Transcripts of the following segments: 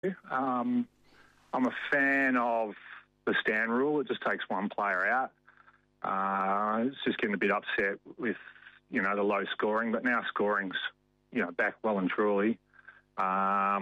I'm a fan of the stand rule. It just takes one player out. It's just getting a bit upset with, the low scoring, but now scoring's, back well and truly. I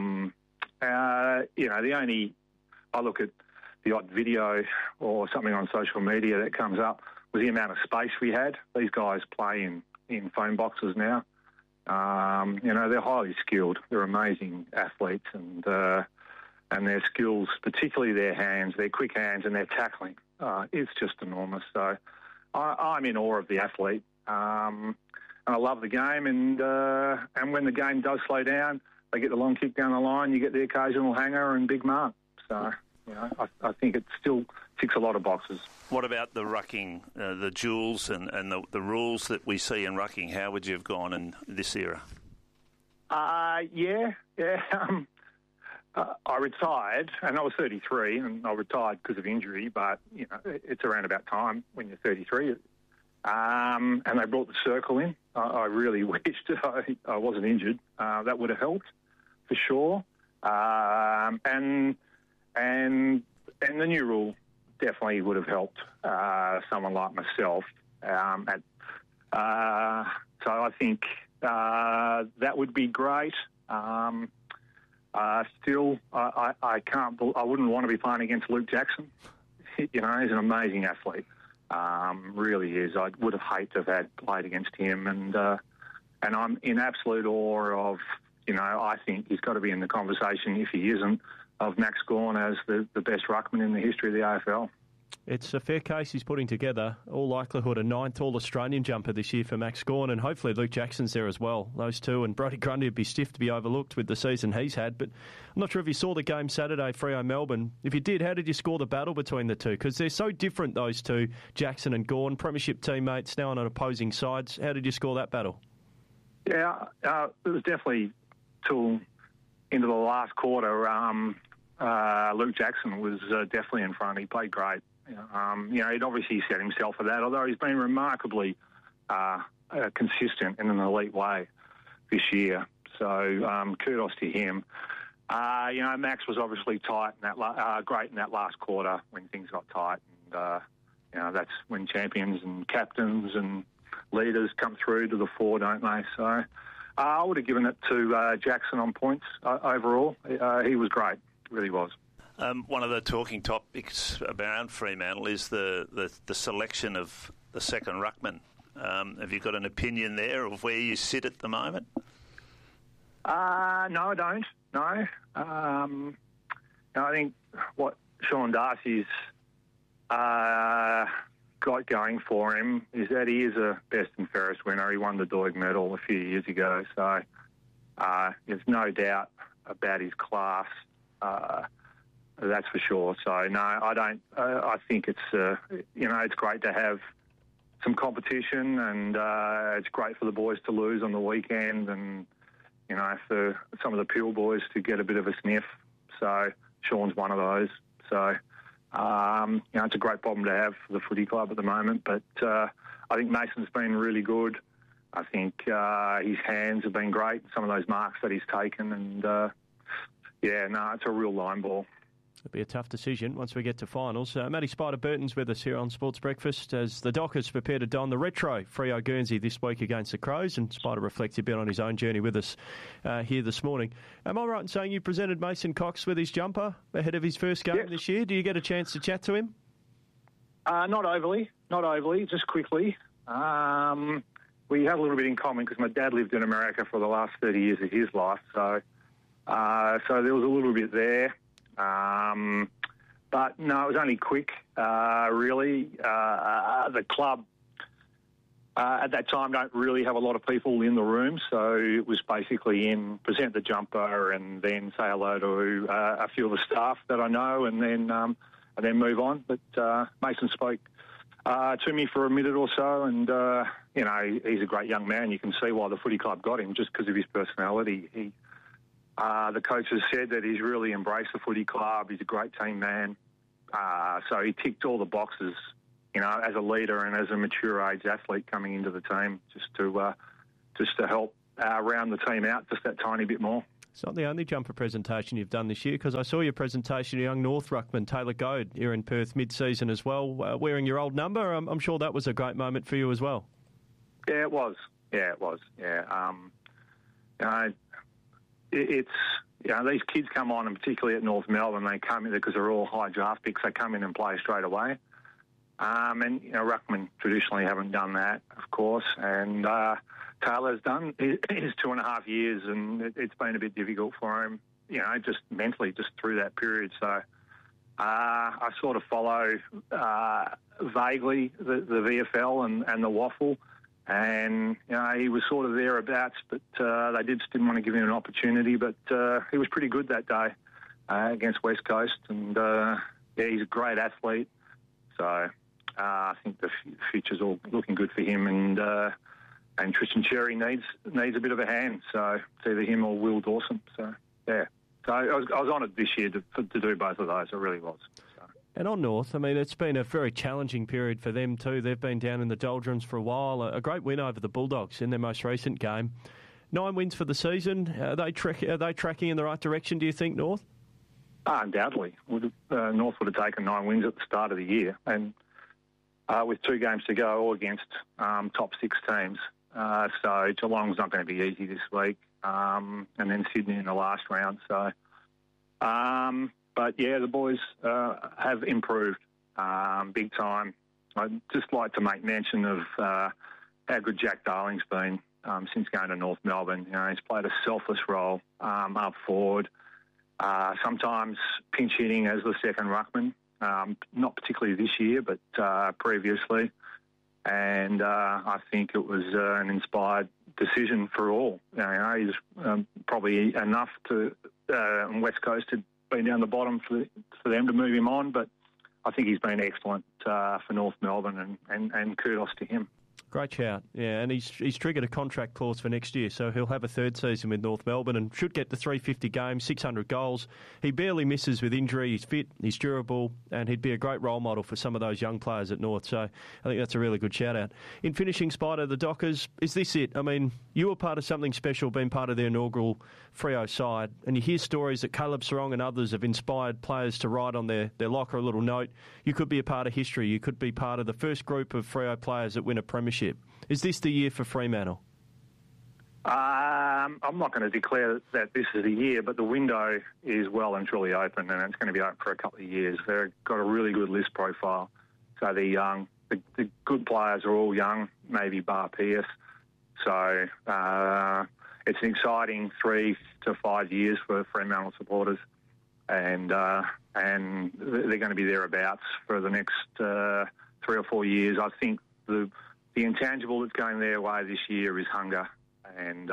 look at the odd video or something on social media that comes up with the amount of space we had. These guys play in phone boxes now. They're highly skilled. They're amazing athletes, and their skills, particularly their hands, their quick hands and their tackling, it's just enormous. So I'm in awe of the athlete. And I love the game, and when the game does slow down, they get the long kick down the line, you get the occasional hanger and big mark. So, I think it still ticks a lot of boxes. What about the rucking, the duels and the rules that we see in rucking? How would you have gone in this era? I retired, and I was 33, and I retired because of injury, but, it's around about time when you're 33. And they brought the circle in. I really wished I wasn't injured. That would have helped, for sure. And the new rule definitely would have helped someone like myself. So I think that would be great. Still, I wouldn't want to be playing against Luke Jackson. He's an amazing athlete. Really is. I would have hated to have played against him, and I'm in absolute awe of. I think he's got to be in the conversation, if he isn't, of Max Gawn as the best ruckman in the history of the AFL. It's a fair case he's putting together. All likelihood a 9th All-Australian jumper this year for Max Gawn, and hopefully Luke Jackson's there as well. Those two, and Brodie Grundy would be stiff to be overlooked with the season he's had. But I'm not sure if you saw the game Saturday, Freo-Melbourne. If you did, how did you score the battle between the two? Because they're so different, those two, Jackson and Gawn, premiership teammates, now on opposing sides. How did you score that battle? Yeah, it was definitely till into the last quarter. Luke Jackson was definitely in front. He played great. He'd obviously set himself for that, although he's been remarkably consistent in an elite way this year. So kudos to him. Max was obviously tight in that great in that last quarter when things got tight, and that's when champions and captains and leaders come through to the fore, don't they? So I would have given it to Jackson on points overall. He was great, really was. One of the talking topics around Fremantle is the selection of the second ruckman. Have you got an opinion there of where you sit at the moment? No, I don't. No. I think what Sean Darcy's got going for him is that he is a best and fairest winner. He won the Doig medal a few years ago, so there's no doubt about his class. That's for sure. So, no, I don't. I think it's, it's great to have some competition, and it's great for the boys to lose on the weekend, and, for some of the Peel boys to get a bit of a sniff. So, Sean's one of those. So, it's a great problem to have for the footy club at the moment. But I think Mason's been really good. I think his hands have been great, some of those marks that he's taken, and, it's a real line ball. It'll be a tough decision once we get to finals. Matty Spider-Burton's with us here on Sports Breakfast as the Dockers prepare to don the retro Freo Guernsey this week against the Crows, and Spider reflects a bit on his own journey with us here this morning. Am I right in saying you presented Mason Cox with his jumper ahead of his first game this year? Do you get a chance to chat to him? Not overly, just quickly. We have a little bit in common because my dad lived in America for the last 30 years of his life, so there was a little bit there. But no, it was only quick, really. The club at that time don't really have a lot of people in the room, so it was basically present the jumper and then say hello to a few of the staff that I know, and then move on. But Mason spoke to me for a minute or so, and he's a great young man. You can see why the footy club got him, just because of his personality. The coaches said that he's really embraced the footy club. He's a great team man. So he ticked all the boxes, as a leader and as a mature age athlete coming into the team, just to help round the team out just that tiny bit more. It's not the only jumper presentation you've done this year, because I saw your presentation of young North ruckman Taylor Goad here in Perth mid-season as well, wearing your old number. I'm sure that was a great moment for you as well. Yeah, it was. Yeah. It's these kids come on, and particularly at North Melbourne, they come in because they're all high draft picks. They come in and play straight away. And ruckmen traditionally haven't done that, of course. And Taylor's done his 2.5 years, and it's been a bit difficult for him, just mentally, just through that period. So I sort of follow vaguely the VFL and the waffle. And, he was sort of thereabouts, but they just didn't want to give him an opportunity. But he was pretty good that day against West Coast. And, he's a great athlete. So I think the future's all looking good for him. And Tristan Cherry needs a bit of a hand. So it's either him or Will Dawson. So, yeah. So I was honoured this year to do both of those. I really was. And on North, it's been a very challenging period for them too. They've been down in the doldrums for a while. A great win over the Bulldogs in their most recent game. 9 wins for the season. Are they tracking in the right direction, do you think, North? Undoubtedly. North would have taken 9 wins at the start of the year. And with 2 games to go, all against top 6 teams. So Geelong's not going to be easy this week. And then Sydney in the last round. So... But, yeah, the boys have improved big time. I'd just like to make mention of how good Jack Darling's been since going to North Melbourne. He's played a selfless role up forward, sometimes pinch hitting as the second ruckman, not particularly this year, but previously. And I think it was an inspired decision for all. He's probably enough to West Coast to been down the bottom for them to move him on, but I think he's been excellent for North Melbourne, and kudos to him. Great shout, yeah, and he's triggered a contract clause for next year, so he'll have a third season with North Melbourne and should get to 350 games, 600 goals. He barely misses with injury, he's fit, he's durable, and he'd be a great role model for some of those young players at North, so I think that's a really good shout-out. In finishing, Spider, the Dockers, is this it? You were part of something special, being part of the inaugural Freo side, and you hear stories that Caleb Serong and others have inspired players to write on their locker a little note. You could be a part of history, you could be part of the first group of Freo players that win a premiership. Is this the year for Fremantle? I'm not going to declare that this is the year, but the window is well and truly open, and it's going to be open for a couple of years. They've got a really good list profile. So they're young. The good players are all young, maybe bar Pierce. So it's an exciting 3 to 5 years for Fremantle supporters, and they're going to be thereabouts for the next 3 or 4 years. I think the intangible that's going their way this year is hunger, and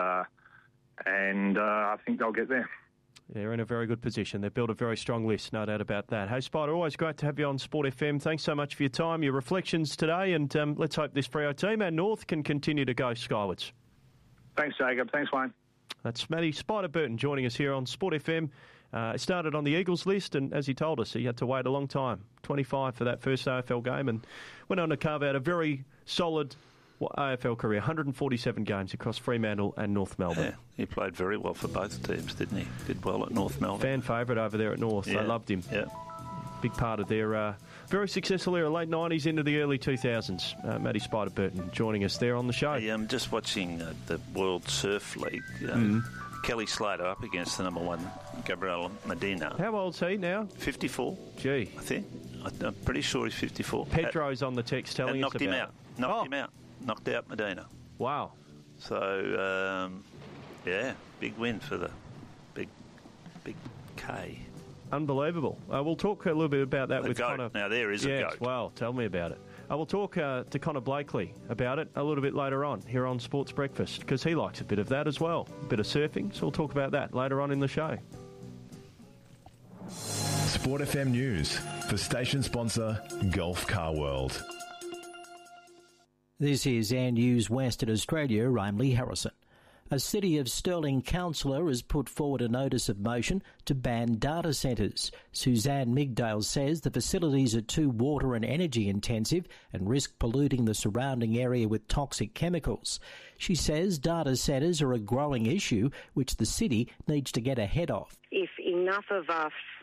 I think they'll get there. They're in a very good position. They've built a very strong list, no doubt about that. Hey, Spider, always great to have you on Sport FM. Thanks so much for your time, your reflections today, and let's hope this Freo team and North can continue to go skywards. Thanks, Jacob. Thanks, Wayne. That's Matty Spider Burton joining us here on Sport FM. It started on the Eagles list, and as he told us, he had to wait a long time, 25 for that first AFL game, and went on to carve out a very solid AFL career, 147 games across Fremantle and North Melbourne. Yeah, he played very well for both teams, didn't he? Did well at North Melbourne. Fan favourite over there at North. Yeah. They loved him. Yeah. Big part of their very successful era, late 90s into the early 2000s. Matty Spider Burton joining us there on the show. Yeah, I'm just watching the World Surf League. Kelly Slater up against the number 1, Gabriel Medina. How old's he now? 54. Gee. I think. I'm pretty sure he's 54. Pedro's on the text telling us about it. Knocked him out. Knocked out Medina. Wow. So, big win for the big K. Unbelievable. We'll talk a little bit about that with goat. Connor. Now, there is a goat. Well, tell me about it. We'll talk to Connor Blakely about it a little bit later on here on Sports Breakfast, because he likes a bit of that as well, a bit of surfing, so we'll talk about that later on in the show. Sport FM News for station sponsor Gulf Car World. This is Air News Western Australia. I'm Lee Harrison. A City of Stirling councillor has put forward a notice of motion to ban data centres. Suzanne Migdale says the facilities are too water and energy intensive and risk polluting the surrounding area with toxic chemicals. She says data centres are a growing issue which the city needs to get ahead of. If enough of us